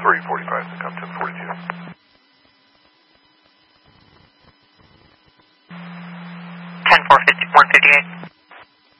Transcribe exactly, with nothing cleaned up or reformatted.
three forty-five to come to forty-two. ten four fifty, one fifty-eight.